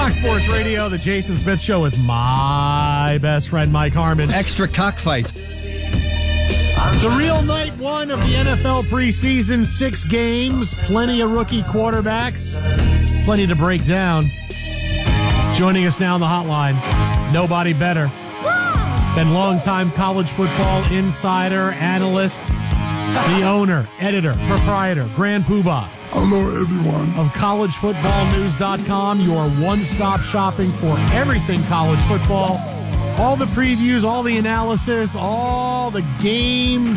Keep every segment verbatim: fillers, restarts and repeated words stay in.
Fox Sports Radio, the Jason Smith Show with my best friend Mike Harmon. Extra cockfights. The real night one of the N F L preseason, six games, plenty of rookie quarterbacks, plenty to break down. Joining us now on the hotline, nobody better than longtime college football insider, analyst, the owner, editor, proprietor, grand poobah. Hello, everyone. Of college football news dot com, your one-stop shopping for everything college football. All the previews, all the analysis, all the game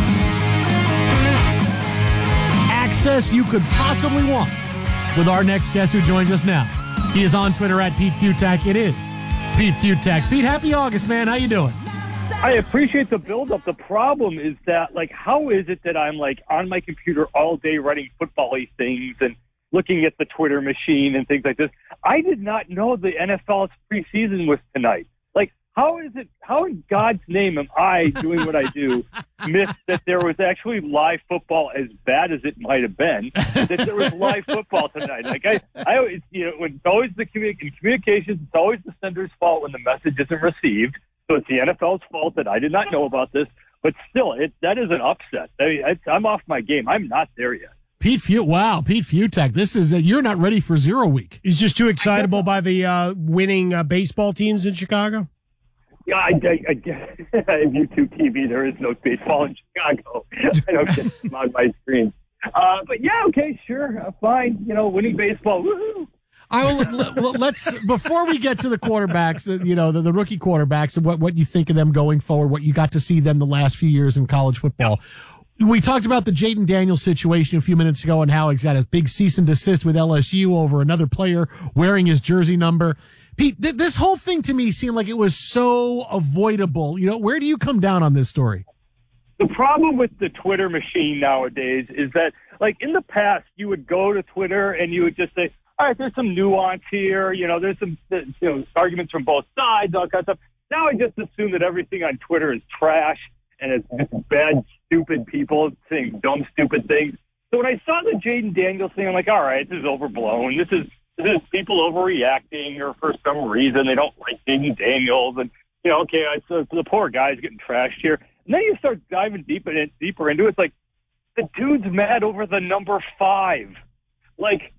access you could possibly want with our next guest who joins us now. He is on Twitter at Pete Fiutak. It is Pete Fiutak. Pete, happy August, man. How you doing? I appreciate the build-up. The problem is that, like, how is it that I'm, like, on my computer all day writing football-y things and looking at the Twitter machine and things like this? I did not know the N F L's preseason was tonight. Like, how is it, how in God's name am I doing what I do, missed that there was actually live football, as bad as it might have been, that there was live football tonight? Like, I, I always, you know, when it's always the communi- in communications, it's always the sender's fault when the message isn't received. So it's the N F L's fault that I did not know about this. But still, it, that is an upset. I mean, I, I'm off my game. I'm not there yet. Pete Fiutak, wow, Pete Fiutak, this is, a, you're not ready for zero week. He's just too excitable by the uh, winning uh, baseball teams in Chicago? Yeah, I, I, I guess YouTube T V, there is no baseball in Chicago. I don't get them on my screen. Uh, but yeah, okay, sure, uh, fine. You know, winning baseball, woohoo. I will, let's, before we get to the quarterbacks, you know, the, the rookie quarterbacks and what, what you think of them going forward, what you got to see them the last few years in college football. We talked about the Jaden Daniels situation a few minutes ago and how he's got a big cease and desist with L S U over another player wearing his jersey number. Pete, th- this whole thing to me seemed like it was so avoidable. You know, where do you come down on this story? The problem with the Twitter machine nowadays is that, like, in the past, you would go to Twitter and you would just say, all right, there's some nuance here. You know, there's some you know arguments from both sides, all kinds of stuff. Now I just assume that everything on Twitter is trash and it's just bad, stupid people saying dumb, stupid things. So when I saw the Jaden Daniels thing, I'm like, all right, this is overblown. This is this is people overreacting, or for some reason they don't like Jaden Daniels. And, you know, okay, so the poor guy's getting trashed here. And then you start diving deep in, deeper into it. It's like, the dude's mad over the number five. Like,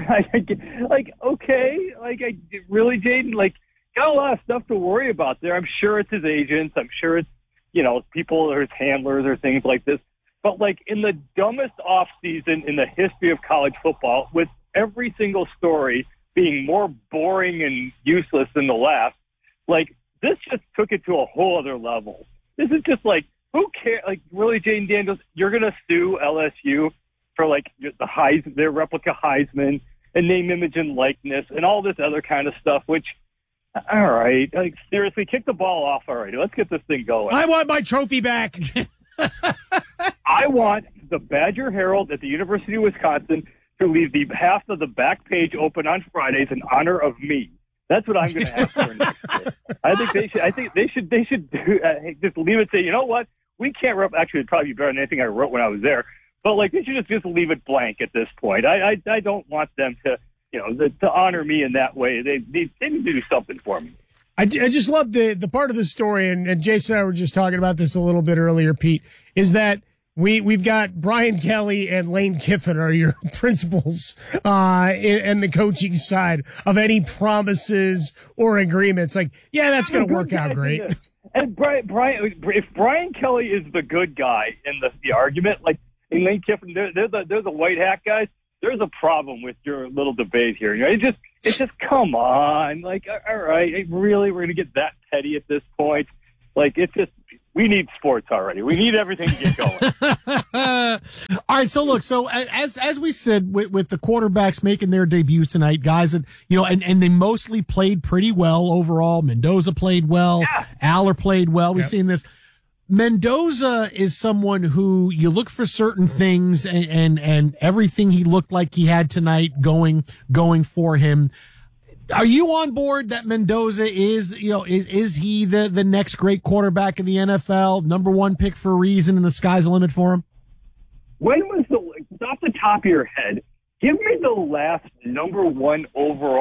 like, okay, like, I really, Jaden, like, got a lot of stuff to worry about there. I'm sure it's his agents. I'm sure it's, you know, people or his handlers or things like this. But, like, in the dumbest offseason in the history of college football, with every single story being more boring and useless than the last, like, this just took it to a whole other level. This is just like, who cares? Like, really, Jaden Daniels, you're going to sue L S U for, like, the Heis, their replica Heisman and name, image, and likeness and all this other kind of stuff, which, all right, like, seriously, kick the ball off already. Let's get this thing going. I want my trophy back. I want the Badger Herald at the University of Wisconsin to leave the half of the back page open on Fridays in honor of me. That's what I'm going to ask for next year. I think they should. I think they should. They should do, uh, just leave it. Say, you know what? We can't. Rep- Actually, it'd probably be better than anything I wrote when I was there. But, like, they should just, just leave it blank at this point. I, I I don't want them to, you know, the, to honor me in that way. They they, they need to do something for me. I, I just love the the part of the story, and, and Jason and I were just talking about this a little bit earlier, Pete, is that we, we've got Brian Kelly and Lane Kiffin are your principals uh, and the coaching side of any promises or agreements. Like, yeah, that's going to work out great. And Brian, Brian, if Brian Kelly is the good guy in the, the argument, like, and Lane Kiffin, they're, they're the they're the white hat guys. There's a problem with your little debate here. You know, it just it's just come on, like, all right, really, we're gonna get that petty at this point? Like, it's just, we need sports already. We need everything to get going. All right, so look, so as as we said, with, with the quarterbacks making their debuts tonight, guys, and you know, and, and they mostly played pretty well overall. Mendoza played well. Yeah. Aller played well. We've Yep. seen this. Mendoza is someone who you look for certain things, and, and, and everything he looked like he had tonight going, going for him. Are you on board that Mendoza is, you know, is, is he the, the next great quarterback in the N F L? Number one pick for a reason, and the sky's the limit for him? When was the, off the top of your head, give me the last number one overall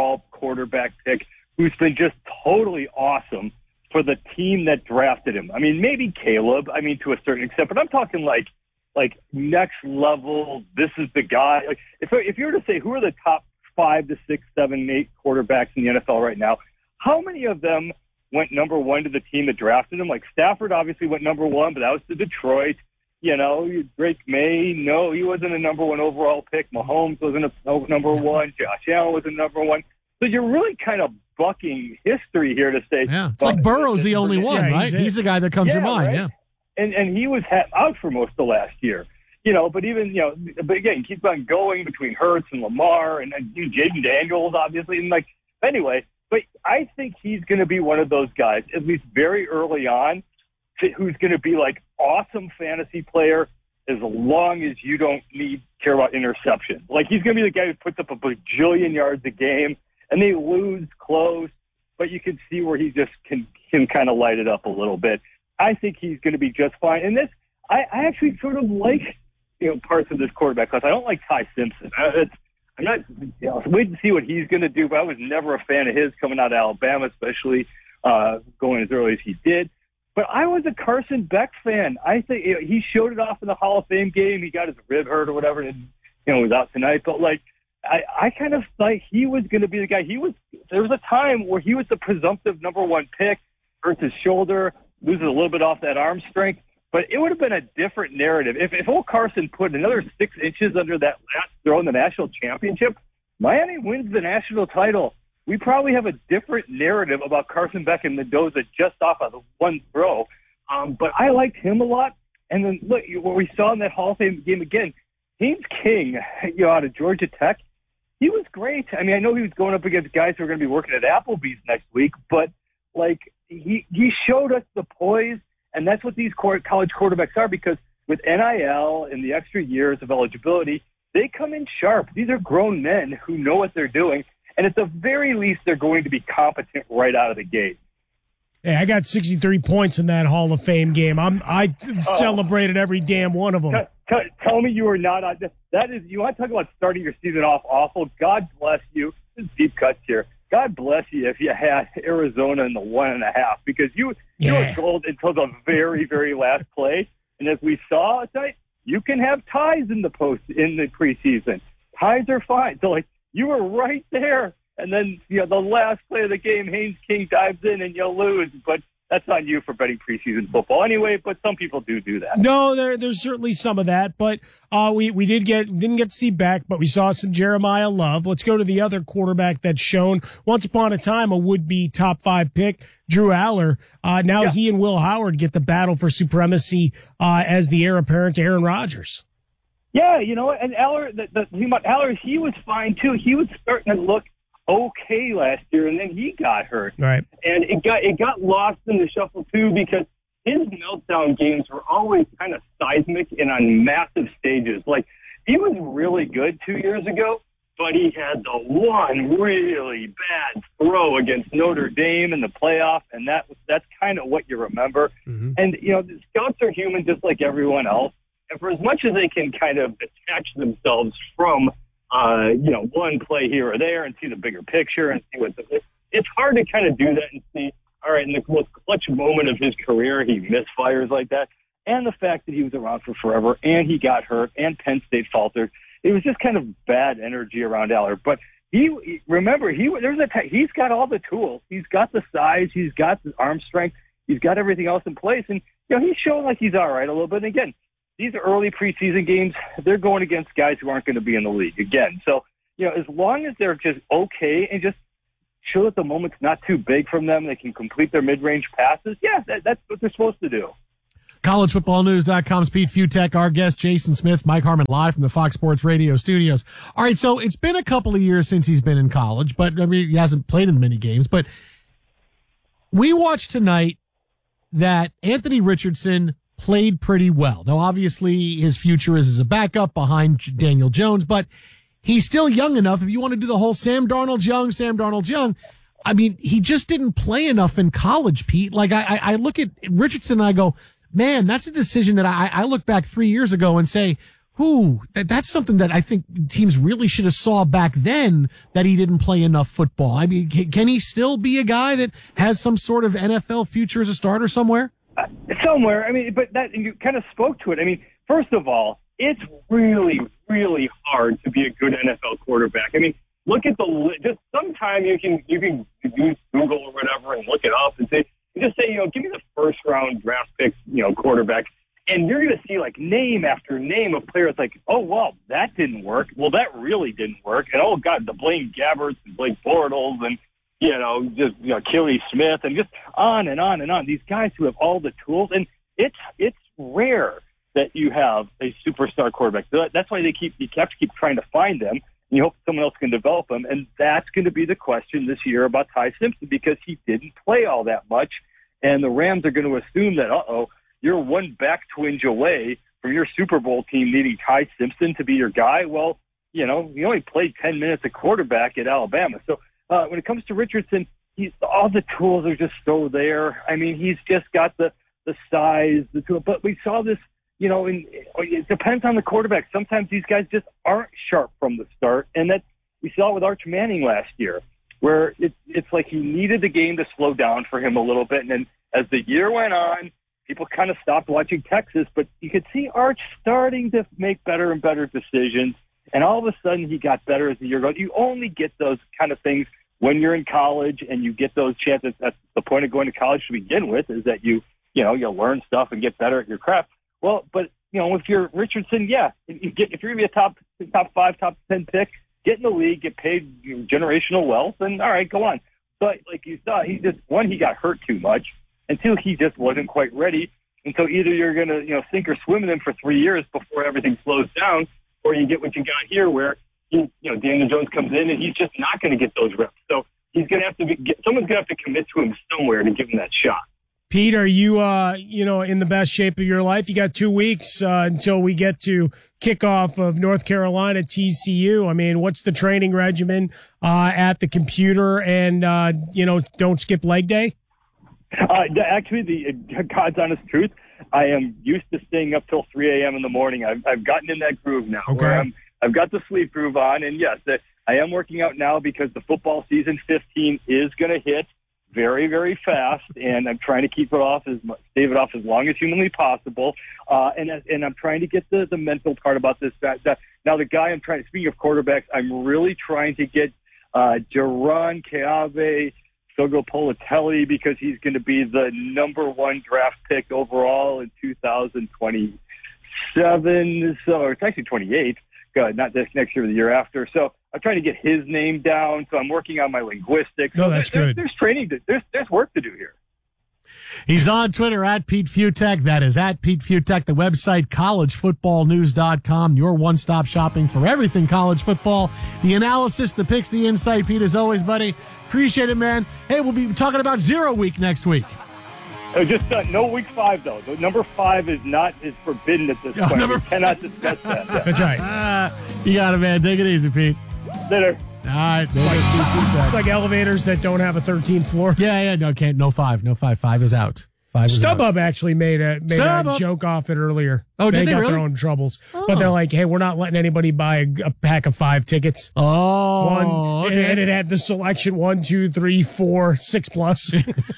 quarterback pick who's been just totally awesome for the team that drafted him. I mean, maybe Caleb, I mean, to a certain extent, but I'm talking like, like next level, this is the guy. Like, if, if you were to say who are the top five to six, seven, eight quarterbacks in the N F L right now, how many of them went number one to the team that drafted him? Like Stafford obviously went number one, but that was to Detroit. You know, Drake May, no, he wasn't a number one overall pick. Mahomes wasn't a number one. Josh Allen wasn't number one. So you're really kind of bucking history here to say. Yeah, it's like Burrow's the only one, yeah, right? He's, he's the guy that comes yeah, to mind, right? yeah. And and he was ha- out for most of last year. You know, but even, you know, but again, keeps on going between Hurts and Lamar and, and Jaden Daniels, obviously. And like, anyway, but I think he's going to be one of those guys, at least very early on, to, who's going to be like awesome fantasy player as long as you don't need care about interception. Like he's going to be the guy who puts up a bajillion yards a game and they lose close, but you can see where he just can, can kind of light it up a little bit. I think he's going to be just fine. And this, I, I actually sort of like, you know, parts of this quarterback class. I don't like Ty Simpson. I, it's, I'm not, you know, wait to see what he's going to do, but I was never a fan of his coming out of Alabama, especially uh, going as early as he did. But I was a Carson Beck fan. I think, you know, he showed it off in the Hall of Fame game. He got his rib hurt or whatever, and, you know, was out tonight. But, like, I, I kind of thought he was going to be the guy. He was, there was a time where he was the presumptive number one pick, hurts his shoulder, loses a little bit off that arm strength. But it would have been a different narrative. If, if old Carson put another six inches under that last throw in the national championship, Miami wins the national title. We probably have a different narrative about Carson Beck and Mendoza just off of the one throw. Um, but I liked him a lot. And then, look, what we saw in that Hall of Fame game again, Haynes King, you know, out of Georgia Tech, he was great. I mean, I know he was going up against guys who are going to be working at Applebee's next week, but, like, he, he showed us the poise. And that's what these college quarterbacks are, because with N I L and the extra years of eligibility, they come in sharp. These are grown men who know what they're doing. And at the very least, they're going to be competent right out of the gate. Hey, I got sixty-three points in that Hall of Fame game. I'm, I oh. celebrated every damn one of them. Tell, tell, tell me you were not on. That is, you want to talk about starting your season off awful? God bless you. This is deep cuts here. God bless you if you had Arizona in the one and a half, because you you yeah. were gold until the very, very last play. And as we saw tonight, you can have ties in the post in the preseason. Ties are fine. So like you were right there, and then you know the last play of the game, Haynes King dives in and you lose. But that's on you for betting preseason football anyway, but some people do do that. No, there, there's certainly some of that, but uh, we, we did get, didn't get to see Beck, but we saw some Jeremiah Love. Let's go to the other quarterback that's shown once upon a time a would-be top five pick, Drew Aller. Uh, now yeah. he and Will Howard get the battle for supremacy uh, as the heir apparent to Aaron Rodgers. Yeah, you know, and Aller, the, the thing about Aller, he was fine too. He was starting to look okay last year, and then he got hurt. Right. And it got it got lost in the shuffle too, because his meltdown games were always kind of seismic and on massive stages. Like he was really good two years ago, but he had the one really bad throw against Notre Dame in the playoff, and that that's kind of what you remember. Mm-hmm. And you know, the scouts are human just like everyone else, and for as much as they can kind of detach themselves from Uh, you know, one play here or there and see the bigger picture and see what the, it's hard to kind of do that and see, all right, in the most clutch moment of his career, he misfires like that. And the fact that he was around for forever and he got hurt and Penn State faltered. It was just kind of bad energy around Aller. But he, remember, he, there's a, he's got all the tools. He's got the size. He's got the arm strength. He's got everything else in place. And, you know, he's showing like he's all right a little bit. And again, these are early preseason games. They're going against guys who aren't going to be in the league again. So, you know, as long as they're just okay and just show that the moment's not too big from them, they can complete their mid-range passes, yeah, that, that's what they're supposed to do. college football news dot com's Pete Futek, our guest, Jason Smith, Mike Harmon, live from the Fox Sports Radio studios. All right, so it's been a couple of years since he's been in college, but I mean, he hasn't played in many games. But we watched tonight that Anthony Richardson played pretty well. Now, obviously, his future is as a backup behind Daniel Jones, but he's still young enough. If you want to do the whole Sam Darnold's young, Sam Darnold's young, I mean, he just didn't play enough in college, Pete. Like, I, I look at Richardson and I go, man, that's a decision that I, I look back three years ago and say, Who that, that's something that I think teams really should have saw back then, that he didn't play enough football. I mean, can, can he still be a guy that has some sort of N F L future as a starter somewhere? Uh, somewhere. I mean, but that, you kind of spoke to it. I mean, first of all, it's really, really hard to be a good N F L quarterback. I mean, look at the li- just sometime you can you can use Google or whatever and look it up and say just say you know give me the first round draft pick you know quarterback. And you're going to see, like, name after name of players like, oh, well, that didn't work. Well, that really didn't work. And, oh, God, the Blaine Gabberts and Blake Bortles and, you know, just, you know, Kelly Smith and just on and on and on. These guys who have all the tools. And it's it's rare that you have a superstar quarterback. So that's why they keep you have to keep trying to find them. And you hope someone else can develop them. And that's going to be the question this year about Ty Simpson, because he didn't play all that much. And the Rams are going to assume that, uh-oh, you're one back twinge away from your Super Bowl team needing Ty Simpson to be your guy. Well, you know, he only played ten minutes at quarterback at Alabama. So uh, when it comes to Richardson, he's, all the tools are just so there. I mean, he's just got the, the size, the tool. But we saw this, you know, in, it depends on the quarterback. Sometimes these guys just aren't sharp from the start. And that we saw it with Arch Manning last year, where it, it's like he needed the game to slow down for him a little bit. And then as the year went on, people kind of stopped watching Texas, but you could see Arch starting to make better and better decisions. And all of a sudden he got better as the year goes. You only get those kind of things when you're in college, and you get those chances. That's the point of going to college to begin with, is that you, you know, you'll learn stuff and get better at your craft. Well, but you know, if you're Richardson, yeah, you get, if you're going to be a top, top five, top ten pick, get in the league, get paid generational wealth, and all right, go on. But like you saw, he just, one, he got hurt too much. And two, he just wasn't quite ready. And so either you're going to, you know, sink or swim in him for three years before everything slows down, or you get what you got here, where he, you know, Daniel Jones comes in and he's just not going to get those reps. So he's going to have to be, get, someone's going to have to commit to him somewhere to give him that shot. Pete, are you, uh, you know, in the best shape of your life? You got two weeks uh, until we get to kickoff of North Carolina T C U. I mean, what's the training regimen uh, at the computer? And, uh, you know, don't skip leg day? Uh, actually, the uh, God's honest truth, I am used to staying up till three a.m. in the morning. I've, I've gotten in that groove now. Okay. Where I'm, I've got the sleep groove on. And, yes, uh, I am working out now because the football season fifteen is going to hit very, very fast. And I'm trying to keep it off, as much, stave it off as long as humanly possible. Uh, and and I'm trying to get the, the mental part about this. That, that, now, the guy I'm trying to, speaking of quarterbacks, I'm really trying to get uh, Jaron Keave, Sogo Politelli, because he's going to be the number one draft pick overall in two thousand twenty-seven. So, or it's actually twenty-eight. God, not this next year, or the year after. So I'm trying to get his name down. So I'm working on my linguistics. No, so that's there, good. There's, there's training. To, there's there's work to do here. He's on Twitter at Pete Fiutak. That is at Pete Fiutak. The website, college football news dot com. Your one-stop shopping for everything college football. The analysis, the picks, the insight. Pete, as always, buddy. Appreciate it, man. Hey, we'll be talking about zero week next week. Uh, just uh, no week five, though. The number five is not is forbidden at this Oh, point. number We cannot discuss that. Yeah. That's right. Uh, you got it, man. Take it easy, Pete. Later. All right. There goes Pete Fiutak. It's like elevators that don't have a thirteenth floor. Yeah, yeah. No, can't. No five. No five. Five is out. Five is out. StubHub actually made a made a StubHub. joke off it earlier. Oh, did they got really? their own troubles, Oh. but they're like, "Hey, we're not letting anybody buy a, a pack of five tickets." Oh, One, okay. and it had the selection one, two, three, four, six plus.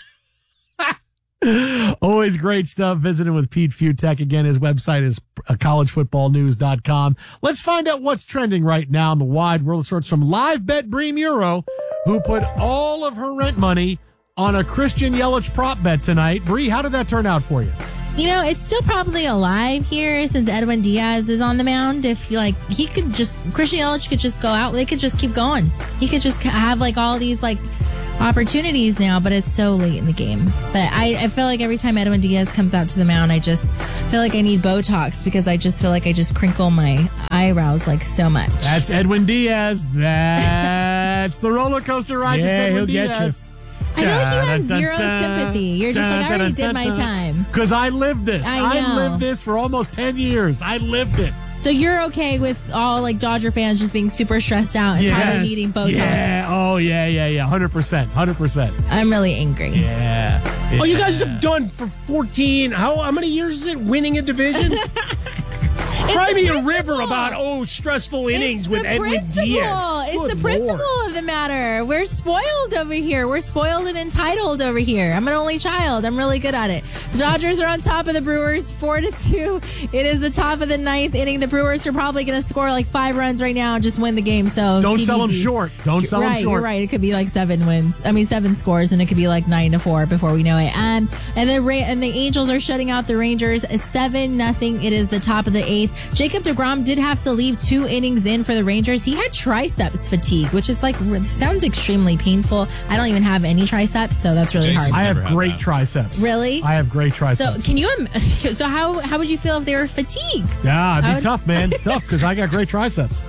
Always great stuff visiting with Pete Fiutak. Again, his website is college football news dot com. Let's find out what's trending right now in the wide world of sports from Live Bet Bree Muro, who put all of her rent money on a Christian Yelich prop bet tonight. Bree, how did that turn out for you? You know, it's still probably alive here since Edwin Diaz is on the mound. If you like, he could just, Christian Yelich could just go out. They could just keep going. He could just have like all these like opportunities now, but it's so late in the game. But I, I feel like every time Edwin Diaz comes out to the mound, I just feel like I need Botox because I just feel like I just crinkle my eyebrows like so much. That's Edwin Diaz. That's the roller coaster ride. Yeah, That's Edwin he'll get Diaz. I feel like you have zero sympathy. You're just like, I already did my time. Because I lived this. I know. lived this for almost ten years. I lived it. So you're okay with all like Dodger fans just being super stressed out and Yes. probably needing Botox? Yeah. Oh, yeah, yeah, yeah. one hundred percent. one hundred percent. I'm really angry. Yeah. Oh, you guys Yeah. have done for fourteen. How how many years is it winning a division? Cry me a river about, oh, stressful innings with Edwin principle. Diaz. It's Good the principle Lord. of the matter. We're spoiled over here. We're spoiled and entitled over here. I'm an only child. I'm really good at it. The Dodgers are on top of the Brewers, four to two. It is the top of the ninth inning. The Brewers are probably going to score like five runs right now and just win the game. So Don't T B D. sell them short. Don't sell right, them short. You're right. It could be like seven wins. I mean, seven scores, and it could be like nine to four before we know it. Um, and the Ra- and the Angels are shutting out the Rangers seven nothing. It is the top of the eighth. Jacob deGrom did have to leave two innings in for the Rangers. He had triceps fatigue, which is like sounds extremely painful. I don't even have any triceps, so that's really Jason's hard. I Never have had great that. triceps. Really? I have great So triceps. can you? im- So how how would you feel if they were fatigued? yeah, it'd be I would- tough, man. It's tough because I got great triceps.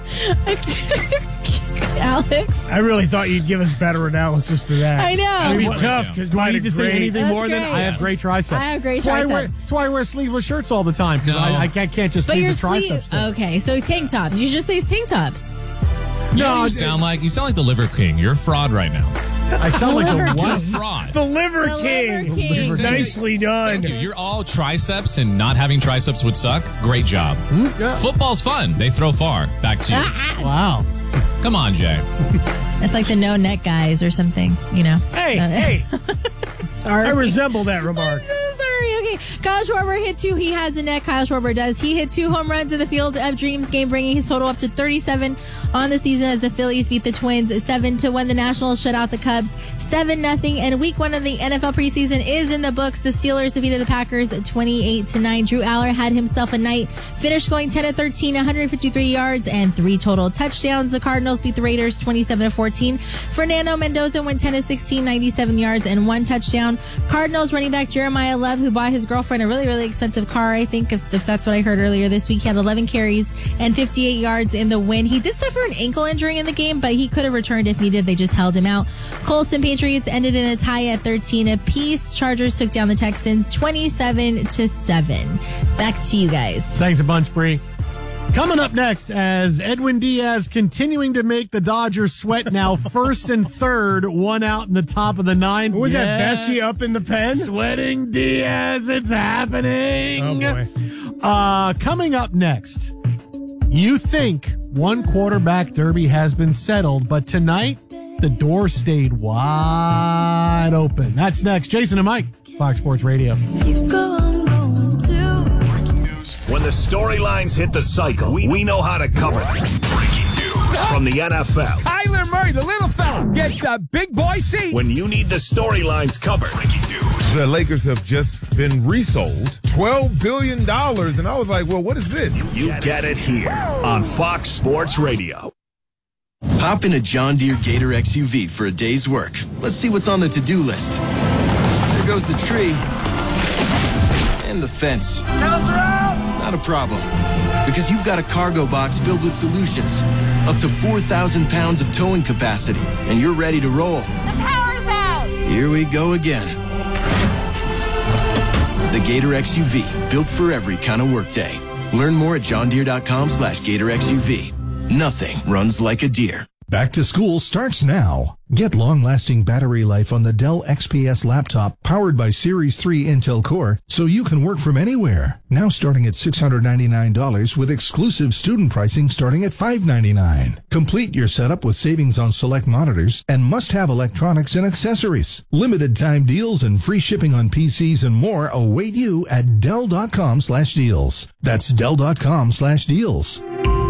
Alex, I really thought you'd give us better analysis to that. I know. It'd be That's tough right, because Do I need to say great. anything That's more than great. I have Yes. great triceps? I have great That's why I wear- triceps. That's why I wear sleeveless shirts all the time because No. I, I can't, can't just but leave your the sleeve. triceps thing. Okay, so tank tops. You should just say tank tops. You know No, what you I- sound like you sound like the Liver King. You're a fraud right now. I sound like Liver a You're a what? fraud. The Liver The King. Liver King. Liver Nicely done. Thank you. You're all triceps, and not having triceps would suck. Great job. Yeah. Football's fun. They throw far. Back to you. Wow. Come on, Jay. It's like the no net guys or something, you know. Hey, Uh, hey, Sorry. I resemble that I'm remark. so sorry. Okay, Kyle Schwarber hit two. He has the net. Kyle Schwarber does. He hit two home runs in the Field of Dreams game, bringing his total up to thirty-seven on the season as the Phillies beat the Twins seven to one. The Nationals shut out the Cubs seven nothing. And week one of the N F L preseason is in the books. The Steelers defeated the Packers twenty-eight to nine. Drew Aller had himself a night. Finished going ten to thirteen, one hundred fifty-three yards and three total touchdowns. The Cardinals beat the Raiders twenty-seven to fourteen. Fernando Mendoza went ten to sixteen, ninety-seven yards and one touchdown. Cardinals running back Jeremiah Love, who bought his girlfriend a really, really expensive car, I think, if, if that's what I heard earlier this week. He had eleven carries and fifty-eight yards in the win. He did suffer an ankle injury in the game, but he could have returned if needed. They just held him out. Colts and Patriots ended in a tie at thirteen apiece. Chargers took down the Texans twenty-seven to seven. Back to you guys. Thanks a bunch, Bree. Coming up next, as Edwin Diaz continuing to make the Dodgers sweat now, first and third, one out in the top of the ninth. Who was Yeah. that, Bessie up in the pen? Sweating Diaz, it's happening. Oh, boy. Uh, coming up next, you think one quarterback derby has been settled, but tonight the door stayed wide open. That's next. Jason and Mike, Fox Sports Radio. When the storylines hit the cycle, we, we know how to cover them. Breaking news from the N F L. Kyler Murray, the little fella, gets the big boy seat. When you need the storylines covered. Breaking news. The Lakers have just been resold twelve billion dollars. And I was like, well, what is this? You get it here on Fox Sports Radio. Hop in a John Deere Gator X U V for a day's work. Let's see what's on the to-do list. There goes the tree. And the fence. Not a problem. Because you've got a cargo box filled with solutions. Up to four thousand pounds of towing capacity. And you're ready to roll. The power's out. Here we go again. The Gator X U V. Built for every kind of workday. Learn more at johndeere.com slash Gator X U V. Nothing runs like a deer. Back to school starts now. Get long-lasting battery life on the Dell X P S laptop powered by Series three Intel Core so you can work from anywhere. Now starting at six hundred ninety-nine dollars with exclusive student pricing starting at five hundred ninety-nine dollars. Complete your setup with savings on select monitors and must-have electronics and accessories. Limited time deals and free shipping on P Cs and more await you at Dell.com slash deals. That's Dell.com slash deals.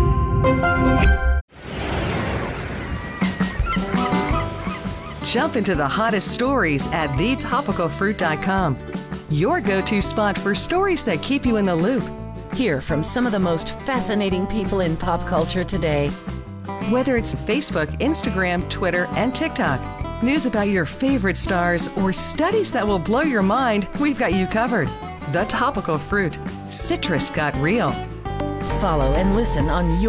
Jump into the hottest stories at the topical fruit dot com. Your go-to spot for stories that keep you in the loop. Hear from some of the most fascinating people in pop culture today. Whether it's Facebook, Instagram, Twitter, and TikTok, news about your favorite stars, or studies that will blow your mind, we've got you covered. The Topical Fruit. Citrus got real. Follow and listen on your